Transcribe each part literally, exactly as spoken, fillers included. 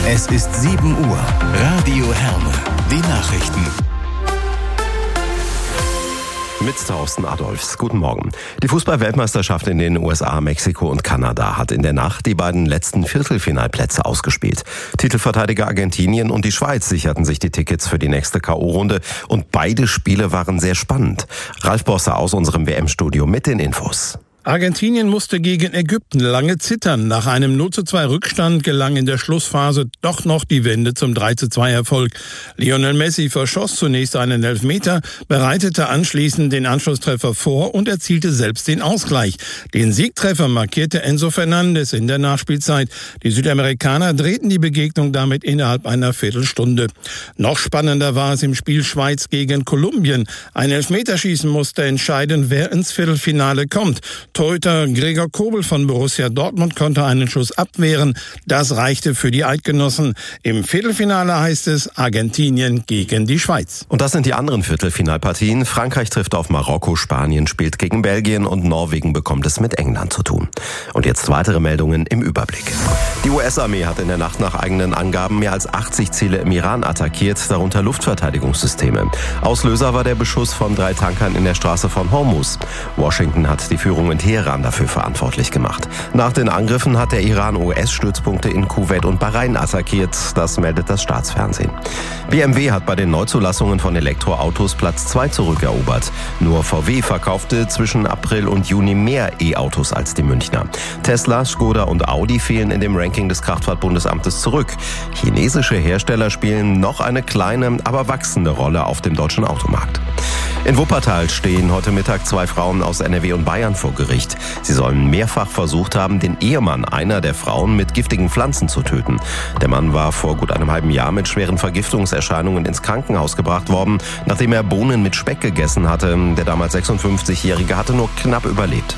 Es ist sieben Uhr. Radio Herne. Die Nachrichten. Mit Thorsten Adolfs. Guten Morgen. Die Fußball-Weltmeisterschaft in den U S A, Mexiko und Kanada hat in der Nacht die beiden letzten Viertelfinalplätze ausgespielt. Titelverteidiger Argentinien und die Schweiz sicherten sich die Tickets für die nächste K O-Runde und beide Spiele waren sehr spannend. Ralf Bosse aus unserem W M-Studio mit den Infos. Argentinien musste gegen Ägypten lange zittern. Nach einem null zu zwei Rückstand gelang in der Schlussphase doch noch die Wende zum drei zu zwei Erfolg. Lionel Messi verschoss zunächst einen Elfmeter, bereitete anschließend den Anschlusstreffer vor und erzielte selbst den Ausgleich. Den Siegtreffer markierte Enzo Fernandes in der Nachspielzeit. Die Südamerikaner drehten die Begegnung damit innerhalb einer Viertelstunde. Noch spannender war es im Spiel Schweiz gegen Kolumbien. Ein Elfmeterschießen musste entscheiden, wer ins Viertelfinale kommt. Torhüter Gregor Kobel von Borussia Dortmund konnte einen Schuss abwehren. Das reichte für die Eidgenossen. Im Viertelfinale heißt es Argentinien gegen die Schweiz. Und das sind die anderen Viertelfinalpartien. Frankreich trifft auf Marokko, Spanien spielt gegen Belgien und Norwegen bekommt es mit England zu tun. Und jetzt weitere Meldungen im Überblick. Die U S-Armee hat in der Nacht nach eigenen Angaben mehr als achtzig Ziele im Iran attackiert, darunter Luftverteidigungssysteme. Auslöser war der Beschuss von drei Tankern in der Straße von Hormuz. Washington hat die Führung in Teheran dafür verantwortlich gemacht. Nach den Angriffen hat der Iran U S-Stützpunkte in Kuwait und Bahrain attackiert. Das meldet das Staatsfernsehen. B M W hat bei den Neuzulassungen von Elektroautos Platz zwei zurückerobert. Nur V W verkaufte zwischen April und Juni mehr E-Autos als die Münchner. Tesla, Skoda und Audi fehlen in dem Ranking des Kraftfahrtbundesamtes zurück. Chinesische Hersteller spielen noch eine kleine, aber wachsende Rolle auf dem deutschen Automarkt. In Wuppertal stehen heute Mittag zwei Frauen aus N R W und Bayern vor Gericht. Sie sollen mehrfach versucht haben, den Ehemann einer der Frauen mit giftigen Pflanzen zu töten. Der Mann war vor gut einem halben Jahr mit schweren Vergiftungserscheinungen ins Krankenhaus gebracht worden, nachdem er Bohnen mit Speck gegessen hatte. Der damals sechsundfünfzigjährige hatte nur knapp überlebt.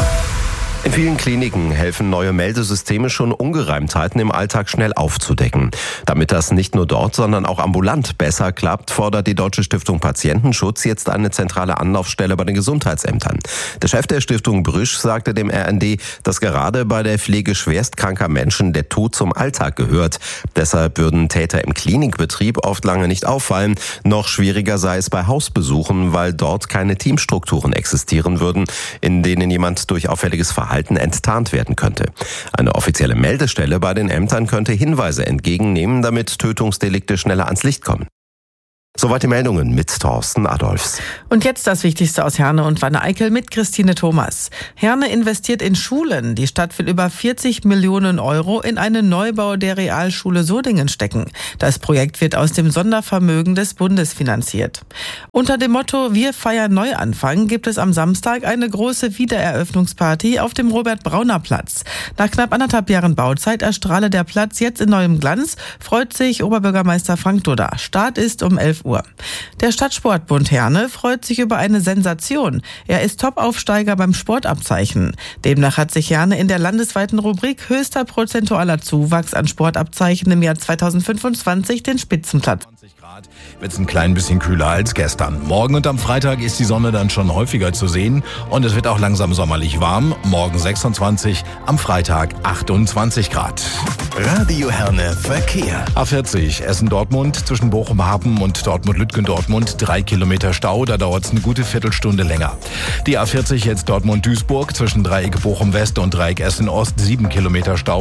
In vielen Kliniken helfen neue Meldesysteme schon, Ungereimtheiten im Alltag schnell aufzudecken. Damit das nicht nur dort, sondern auch ambulant besser klappt, fordert die Deutsche Stiftung Patientenschutz jetzt eine zentrale Anlaufstelle bei den Gesundheitsämtern. Der Chef der Stiftung Brüsch sagte dem R N D, dass gerade bei der Pflege schwerstkranker Menschen der Tod zum Alltag gehört. Deshalb würden Täter im Klinikbetrieb oft lange nicht auffallen. Noch schwieriger sei es bei Hausbesuchen, weil dort keine Teamstrukturen existieren würden, in denen jemand durch auffälliges Verhalten enttarnt werden könnte. Eine offizielle Meldestelle bei den Ämtern könnte Hinweise entgegennehmen, damit Tötungsdelikte schneller ans Licht kommen. Soweit die Meldungen mit Thorsten Adolfs. Und jetzt das Wichtigste aus Herne und Wanne-Eickel mit Christine Thomas. Herne investiert in Schulen. Die Stadt will über vierzig Millionen Euro in einen Neubau der Realschule Sodingen stecken. Das Projekt wird aus dem Sondervermögen des Bundes finanziert. Unter dem Motto Wir feiern Neuanfang gibt es am Samstag eine große Wiedereröffnungsparty auf dem Robert-Brauner-Platz. Nach knapp anderthalb Jahren Bauzeit erstrahle der Platz jetzt in neuem Glanz, freut sich Oberbürgermeister Frank Dudda. Start ist um elf Uhr. Der Stadtsportbund Herne freut sich über eine Sensation. Er ist Top-Aufsteiger beim Sportabzeichen. Demnach hat sich Herne in der landesweiten Rubrik höchster prozentualer Zuwachs an Sportabzeichen im Jahr zweitausendfünfundzwanzig den Spitzenplatz. Wird es ein klein bisschen kühler als gestern. Morgen und am Freitag ist die Sonne dann schon häufiger zu sehen und es wird auch langsam sommerlich warm. Morgen sechsundzwanzig, am Freitag achtundzwanzig Grad. Radio Herne Verkehr. A vierzig Essen-Dortmund zwischen Bochum-Hapen und Dortmund-Lütgendortmund. Drei Kilometer Stau, da dauert es eine gute Viertelstunde länger. Die A vierzig jetzt Dortmund-Duisburg zwischen Dreieck Bochum-West und Dreieck Essen-Ost. Sieben Kilometer Stau.